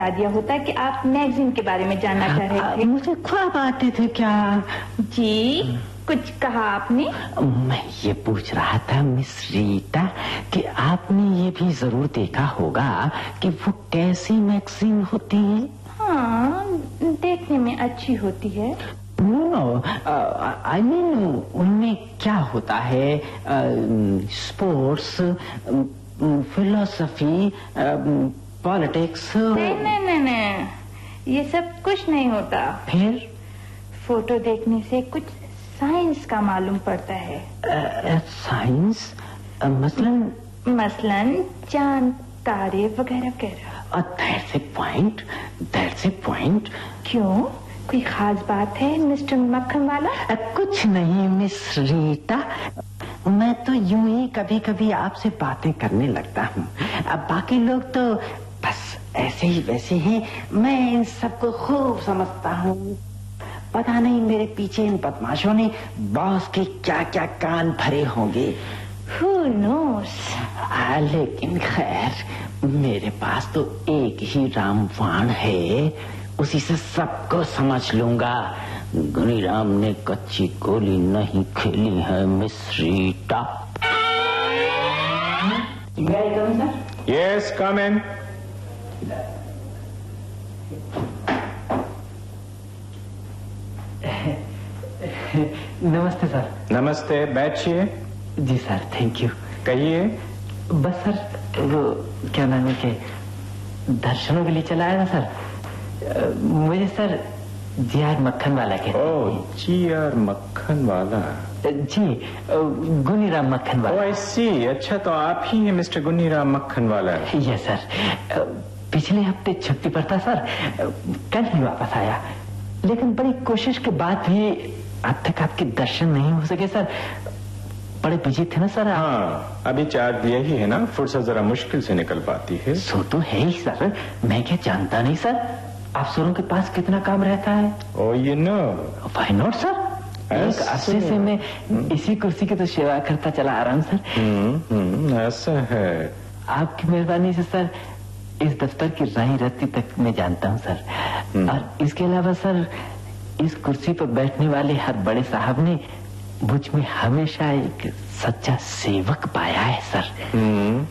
दिया होता कि आप मैगजीन के बारे में जानना चाह रहे थे। मुझे ख्वाब आते थे क्या? जी, कुछ कहा आपने? मैं ये पूछ रहा था मिस रीटा कि आपने ये भी जरूर देखा होगा कि वो कैसी मैगजीन होती है। हाँ, देखने में अच्छी होती है। नो, आई मीन उनमें क्या होता है? Sports, philosophy, politics. नहीं, ये सब कुछ नहीं होता। फिर फोटो देखने से कुछ साइंस का मालूम पड़ता है। साइंस? मसलन चांद, तारे वगैरह वगैरह। That's a point. क्यों, कोई खास बात है मिस्टर मक्खन वाला? कुछ नहीं मिस रीटा, मैं तो यूं ही कभी कभी आपसे बातें करने लगता हूँ। अब बाकी लोग तो बस ऐसे ही वैसे हैं, मैं इन सबको खूब समझता हूँ। पता नहीं मेरे पीछे इन बदमाशों ने बॉस के क्या क्या कान भरे होंगे। Who knows? लेकिन खैर मेरे पास तो एक ही रामबाण है, उसी से सबको समझ लूंगा। गुनीराम ने कच्ची गोली नहीं खेली है miss Rita. Yes, come in. नमस्ते सर। नमस्ते, बैठिए। जी सर, थैंक यू। कहिए। बस सर, वो क्या नाम है कि दर्शनों के लिए चला आया ना सर। मुझे सर जी.आर. मक्खन वाला के। ओह, जी.आर. मक्खन वाला। जी, गुनीराम मक्खन वाला। ओह, आई सी। अच्छा, तो आप ही हैं मिस्टर गुनीराम मक्खन वाला? Yes sir. पिछले हफ्ते छुट्टी पर था सर, कल ही वापस आया, लेकिन बड़ी कोशिश के बाद भी अब तक आपके दर्शन नहीं हो सके सर। बड़े बिजी थे ना सर। हाँ, अभी चार्ज दिया ही है ना, फुर्सत जरा मुश्किल से निकल पाती है। सो तो है ही सर, मैं क्या जानता नहीं सर अफसरों के पास कितना काम रहता है। ओह, you know. Why not sir, एक अरसे से मैं इसी कुर्सी की तो सेवा करता चला आ रहा हूँ सर। ऐसा है। आपकी मेहरबानी से सर इस दफ्तर की राही रत्ती तक मैं जानता हूँ सर। और इसके अलावा सर इस कुर्सी पर बैठने वाले हर बड़े साहब ने मुझ में हमेशा एक सच्चा सेवक पाया है सर।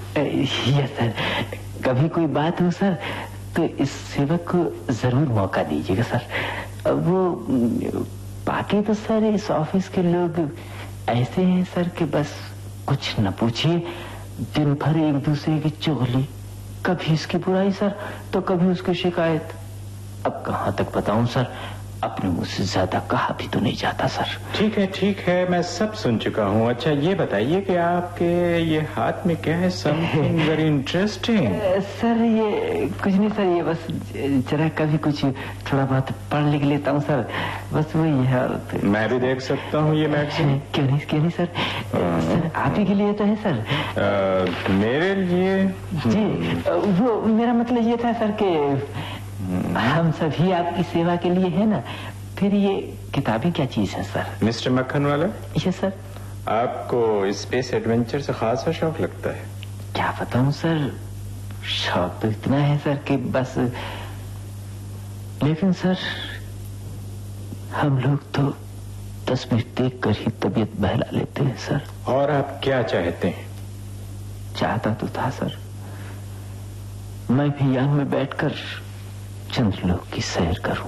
यस सर, कभी कोई बात हो सर तो इस सेवक को जरूर मौका दीजिएगा सर। वो बाकी तो सर इस ऑफिस के लोग ऐसे हैं सर कि बस कुछ न पूछिए, दिन भर एक दूसरे की चुगली, कभी इसकी बुराई सर तो कभी उसकी शिकायत। अब कहाँ तक बताऊं सर, अपने मुंह से ज्यादा कहा भी तो नहीं जाता सर। ठीक है, मैं सब सुन चुका हूँ। अच्छा, ये बताइए कि आपके ये हाथ में क्या है? Something very interesting. सर ये कुछ नहीं सर, ये बस जरा कभी कुछ थोड़ा बहुत पढ़ लिख लेता हूँ सर, बस वही है। मैं भी देख सकता हूँ ये मैगजीन? क्यों नहीं सर, सर आप ही के लिए तो है सर। मेरे लिए? जी, वो मेरा मतलब ये था सर कि हम सभी आपकी सेवा के लिए है ना, फिर ये किताबें क्या चीज है सर? मिस्टर मक्खन वाला। Yes sir. आपको स्पेस एडवेंचर से खासा शौक लगता है? क्या बताऊं सर, शौक तो इतना है सर कि बस, लेकिन सर हम लोग तो तस्वीर देख कर ही तबीयत बहला लेते हैं सर। और आप क्या चाहते हैं? चाहता तो था सर मैं भी यान में बैठकर चंद्रलोक की सैर करूं,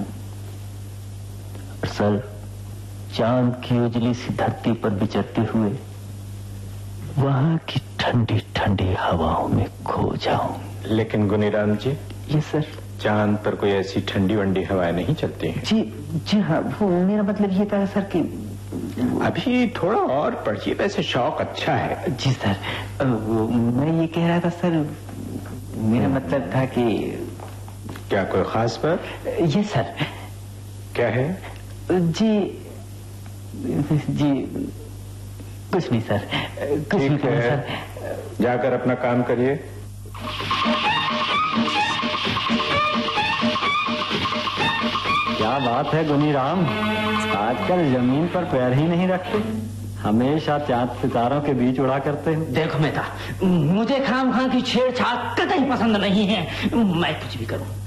सर चांद की उजली सी धरती पर विचरते हुए वहां की ठंडी ठंडी हवाओं में खो जाऊं। लेकिन गुनीराम जी। ये सर, चांद पर कोई ऐसी ठंडी वंडी हवाएं नहीं चलती हैं। जी हाँ, वो मेरा मतलब ये था सर कि अभी थोड़ा और पढ़िए, वैसे शौक अच्छा है। जी सर, मैं ये कह रहा था सर, मेरा मतलब था कि क्या कोई खास बात? ये सर। क्या है? जी कुछ नहीं सर, कुछ नहीं सर। जाकर अपना काम करिए। क्या बात है गुनीराम, आजकल जमीन पर पैर ही नहीं रखते। हमेशा चांद सितारों के बीच उड़ा करते हो। देखो मेहता, मुझे खाम खां की छेड़छाड़ कतई पसंद नहीं है। मैं कुछ भी करूं,